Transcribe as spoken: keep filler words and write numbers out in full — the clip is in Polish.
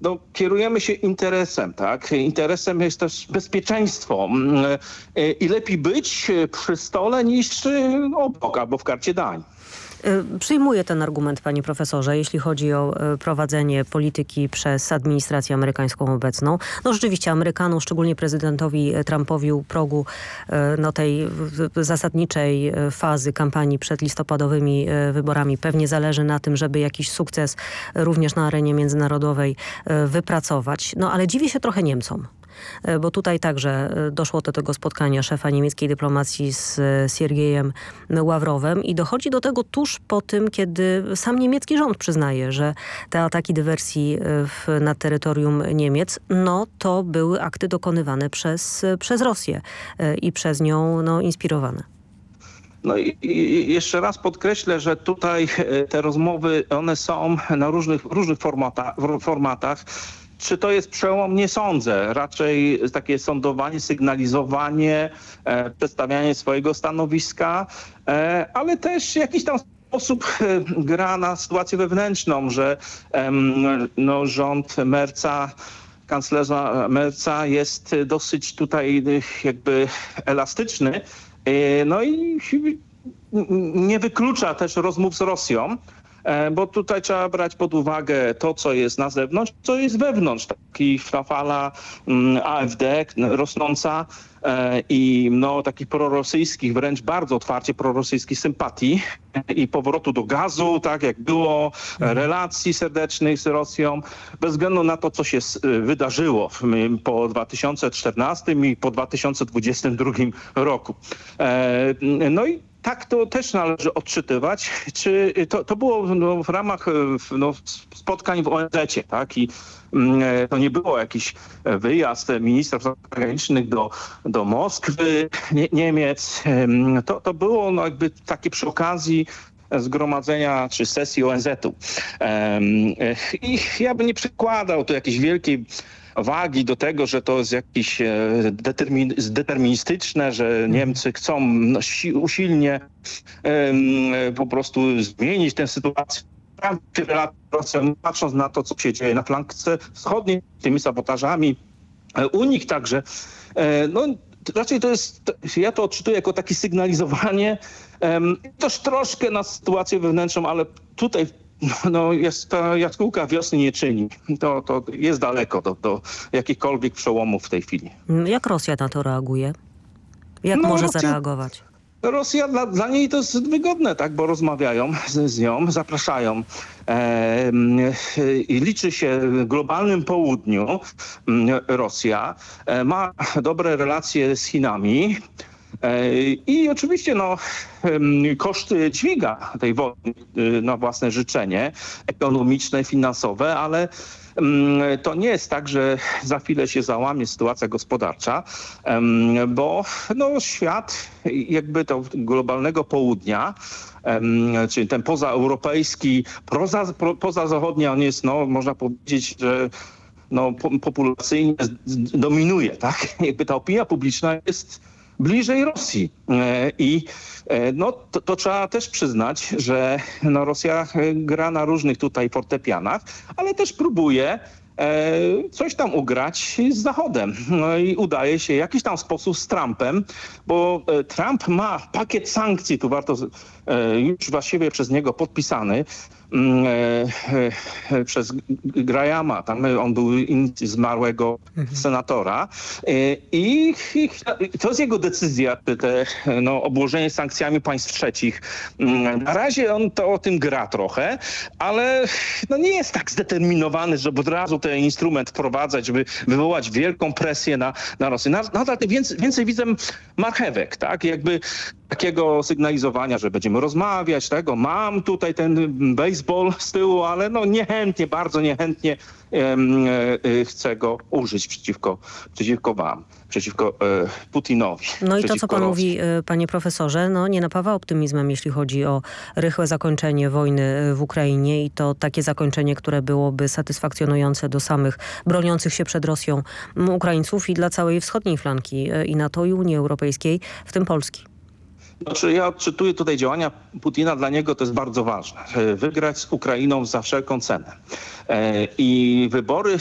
no, kierujemy się interesem, tak? Interesem jest też bezpieczeństwo i lepiej być przy stole niż obok albo w karcie dań. Przyjmuję ten argument, panie profesorze, jeśli chodzi o prowadzenie polityki przez administrację amerykańską obecną. No rzeczywiście Amerykanom, szczególnie prezydentowi Trumpowi u progu no, tej zasadniczej fazy kampanii przed listopadowymi wyborami pewnie zależy na tym, żeby jakiś sukces również na arenie międzynarodowej wypracować. No ale dziwię się trochę Niemcom. Bo tutaj także doszło do tego spotkania szefa niemieckiej dyplomacji z Siergiejem Ławrowem i dochodzi do tego tuż po tym, kiedy sam niemiecki rząd przyznaje, że te ataki dywersji w, na terytorium Niemiec, no to były akty dokonywane przez, przez Rosję i przez nią no, inspirowane. No i, i jeszcze raz podkreślę, że tutaj te rozmowy, one są na różnych, różnych formata, formatach. Czy to jest przełom? Nie sądzę. Raczej takie sądowanie, sygnalizowanie, e, przedstawianie swojego stanowiska, e, ale też jakiś tam sposób e, gra na sytuację wewnętrzną, że e, no, rząd Merza, kanclerza Merza jest dosyć tutaj jakby elastyczny, e, no i nie wyklucza też rozmów z Rosją. Bo tutaj trzeba brać pod uwagę to, co jest na zewnątrz, co jest wewnątrz. Taki fala AfD rosnąca i no, takich prorosyjskich, wręcz bardzo otwarcie prorosyjskich sympatii i powrotu do gazu, tak jak było, relacji serdecznych z Rosją, bez względu na to, co się wydarzyło po dwa tysiące czternastym i po dwa tysiące dwudziestym drugim roku. No i tak to też należy odczytywać. Czy to, to było no, w ramach no, spotkań w O N Z-cie, tak? I mm, to nie było jakiś wyjazd ministrów zagranicznych do, do Moskwy, nie, Niemiec. To, to było no, jakby takie przy okazji zgromadzenia czy sesji O N Z-u. I ja bym nie przykładał tu jakiejś wielkiej wagi do tego, że to jest jakieś determin, deterministyczne, że Niemcy chcą no, si, usilnie um, po prostu zmienić tę sytuację. Patrząc na to, co się dzieje na flankce wschodniej, tymi sabotażami, u nich także, no raczej to jest, ja to odczytuję jako takie sygnalizowanie, um, też troszkę na sytuację wewnętrzną, ale tutaj no jest ta jaskółka wiosny nie czyni. To, to jest daleko do, do jakichkolwiek przełomów w tej chwili. Jak Rosja na to reaguje? Jak no, może Rosja, zareagować? Rosja dla, dla niej to jest wygodne, tak, bo rozmawiają z, z nią, zapraszają. E, i liczy się w globalnym południu Rosja. E, ma dobre relacje z Chinami. I oczywiście no, koszty dźwiga tej wojny na własne życzenie, ekonomiczne, finansowe, ale to nie jest tak, że za chwilę się załamie sytuacja gospodarcza, bo no, świat jakby to globalnego południa, czyli ten pozaeuropejski, poza, pozazachodni, on jest, no, można powiedzieć, że no, populacyjnie dominuje, tak? Jakby ta opinia publiczna jest bliżej Rosji. I no, to, to trzeba też przyznać, że no, Rosja gra na różnych tutaj fortepianach, ale też próbuje e, coś tam ugrać z Zachodem. No i udaje się w jakiś tam sposób z Trumpem, bo Trump ma pakiet sankcji, tu warto e, już właściwie przez niego podpisany, e, e, przez Grahama, tam on był zmarłego mhm. senatora i, i to jest jego decyzja, te no, obłożenie sankcjami państw trzecich. Na razie on to o tym gra trochę, ale no, nie jest tak zdeterminowany, żeby od razu ten instrument wprowadzać, żeby wywołać wielką presję na, na Rosję. Nadal więcej, więcej widzę marchewek, tak? Jakby takiego sygnalizowania, że będziemy rozmawiać, tego mam tutaj ten baseball z tyłu, ale no niechętnie, bardzo niechętnie um, e, chcę go użyć przeciwko, przeciwko wam, przeciwko e, Putinowi. No i to, co pan Rosji. mówi, panie profesorze, no nie napawa optymizmem, jeśli chodzi o rychłe zakończenie wojny w Ukrainie i to takie zakończenie, które byłoby satysfakcjonujące do samych broniących się przed Rosją Ukraińców i dla całej wschodniej flanki i NATO i Unii Europejskiej, w tym Polski. Znaczy, ja odczytuję tutaj działania Putina, dla niego to jest bardzo ważne. Wygrać z Ukrainą za wszelką cenę. I wybory